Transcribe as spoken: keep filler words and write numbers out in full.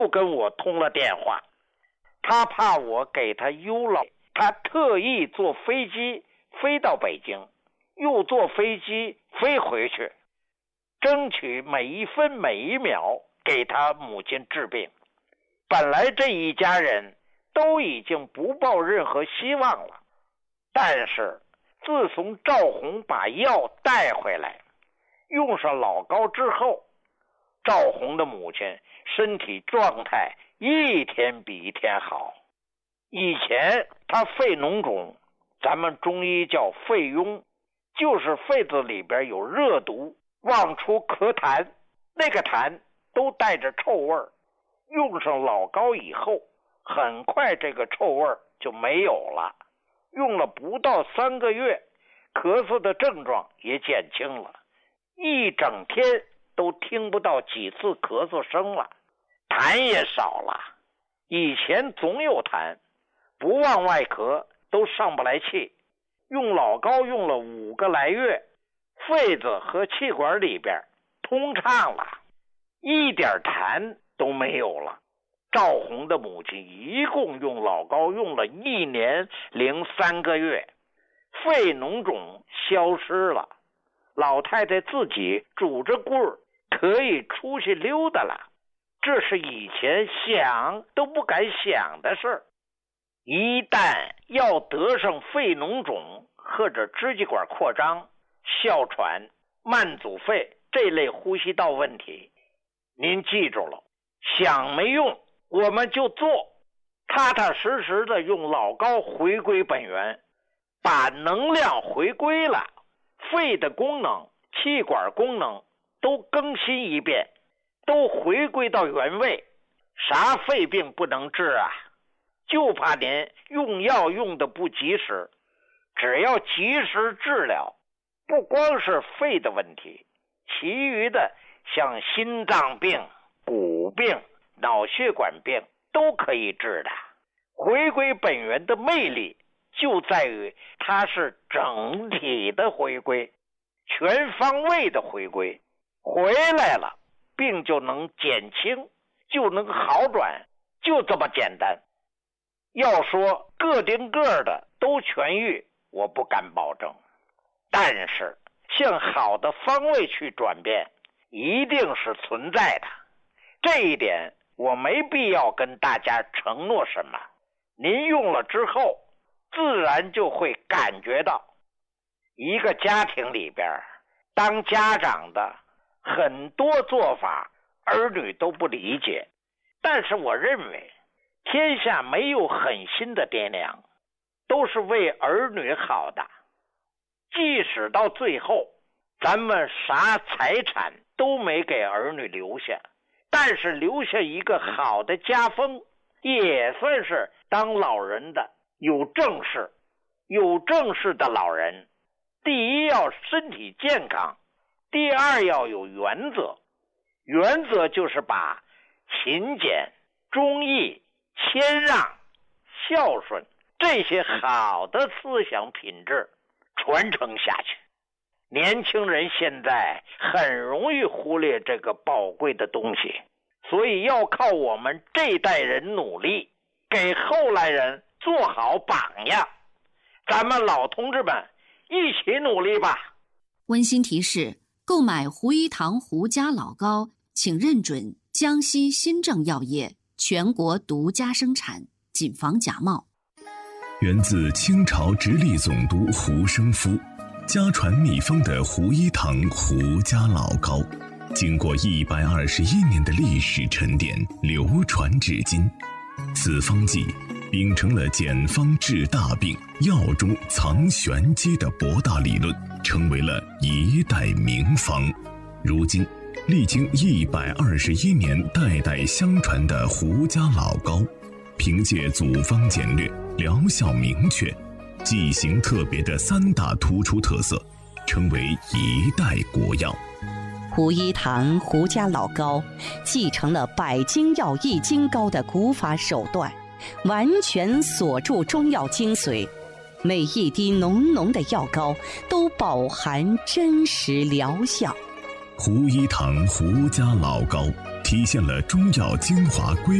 不跟我通了电话，他怕我给他忧了，他特意坐飞机飞到北京，又坐飞机飞回去，争取每一分每一秒给他母亲治病。本来这一家人都已经不抱任何希望了，但是自从赵红把药带回来，用上老膏之后，赵红的母亲身体状态一天比一天好。以前他肺脓肿，咱们中医叫肺痈，就是肺子里边有热毒，往出咳痰，那个痰都带着臭味儿。用上老膏以后，很快这个臭味就没有了。用了不到三个月，咳嗽的症状也减轻了，一整天都听不到几次咳嗽声了，痰也少了。以前总有痰，不往外咳都上不来气。用老膏用了五个来月，肺子和气管里边通畅了，一点痰都没有了。赵红的母亲一共用老膏用了一年零三个月，肺脓肿消失了，老太太自己拄着棍儿可以出去溜达了，这是以前想都不敢想的事儿。一旦要得上肺脓肿或者支气管扩张、哮喘、慢阻肺这类呼吸道问题，您记住了，想没用，我们就做，踏踏实实的用老膏回归本源，把能量回归了，肺的功能、气管功能都更新一遍，都回归到原位。啥肺病不能治啊？就怕您用药用的不及时。只要及时治疗，不光是肺的问题，其余的像心脏病、骨病、脑血管病都可以治的。回归本源的魅力就在于它是整体的回归，全方位的回归，回来了病就能减轻，就能好转，就这么简单。要说个顶个的都痊愈，我不敢保证，但是向好的方位去转变一定是存在的。这一点我没必要跟大家承诺什么，您用了之后自然就会感觉到。一个家庭里边，当家长的很多做法儿女都不理解，但是我认为天下没有狠心的爹娘，都是为儿女好的。即使到最后咱们啥财产都没给儿女留下，但是留下一个好的家风，也算是当老人的有正事。有正事的老人，第一要身体健康，第二要有原则。原则就是把勤俭、忠义、谦让、孝顺这些好的思想品质传承下去。年轻人现在很容易忽略这个宝贵的东西，所以要靠我们这代人努力，给后来人做好榜样。咱们老同志们一起努力吧。 温馨提示：购买胡一堂胡家老膏，请认准江西新政药业全国独家生产，谨防假冒。 源自清朝直隶总督胡生夫，家传秘方的胡一堂胡家老膏，经过一百二十一年的历史沉淀，流传至今。此方剂秉承了简方治大病、药中藏玄机的博大理论，成为了一代名方。如今历经一百二十一年代代相传的胡家老膏，凭借组方简略、疗效明确、剂型特别的三大突出特色，成为一代国药。 胡一堂胡家老膏继承了百金药益精膏的古法手段，完全锁住中药精髓，每一滴浓浓的药膏都饱含真实疗效。 胡一堂胡家老膏， 体现了中药精华规